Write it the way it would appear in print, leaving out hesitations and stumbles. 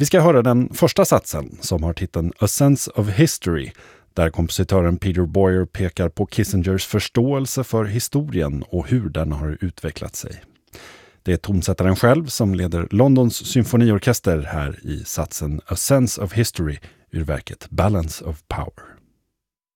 Vi ska höra den första satsen som har titeln A Sense of History, där kompositören Peter Boyer pekar på Kissingers förståelse för historien och hur den har utvecklat sig. Det är tonsättaren själv som leder Londons symfoniorkester här i satsen A Sense of History ur verket Balance of Power.